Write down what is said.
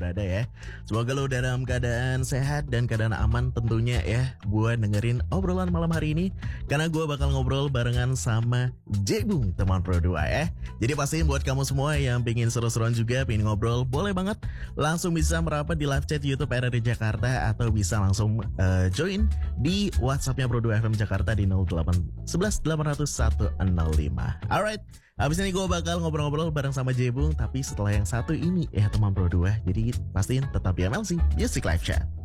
berada ya. Semoga lo dalam keadaan sehat dan keadaan aman tentunya ya, buat dengerin obrolan malam hari ini. Karena gue bakal ngobrol barengan sama Jebung, teman Pro 2 ya. Jadi pastiin buat kamu semua yang pengen seru-seruan juga, pengen ngobrol, boleh banget langsung bisa merapat di live chat YouTube RRI Jakarta, atau bisa langsung join di WhatsAppnya Pro 2 FM Jakarta di 0811 800 105. Alright, abis ini gue bakal ngobrol-ngobrol bareng sama Jebung, tapi setelah yang satu ini ya teman Pro 2. Jadi pastiin tetap di MLC Music Live Chat.